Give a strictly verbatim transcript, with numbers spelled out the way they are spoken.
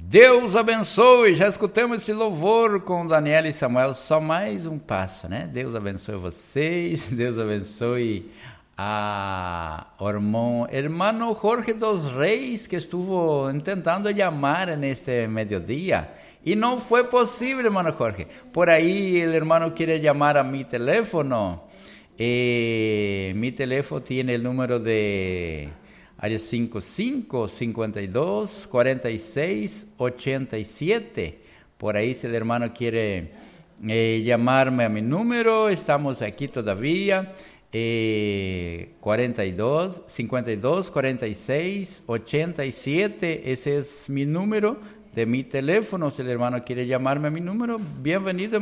Deus abençoe, já escutamos esse louvor com Daniela e Samuel, só mais um passo, né? Deus abençoe vocês, Deus abençoe a irmão, hermano Jorge dos Reis, que estuvo tentando chamar neste mediodía, y no fue posible, hermano Jorge. Por ahí el hermano quiere llamar a mi teléfono, eh, mi teléfono tiene el número de... área cinco cinco, cincuenta y dos, cuarenta y seis, ochenta y siete. Por ahí si el hermano quiere eh, llamarme a mi número, estamos aquí todavía. Eh, cuarenta y dos, cincuenta y dos, cuarenta y seis, ochenta y siete. Ese es mi número de mi teléfono. Si el hermano quiere llamarme a mi número, bienvenido.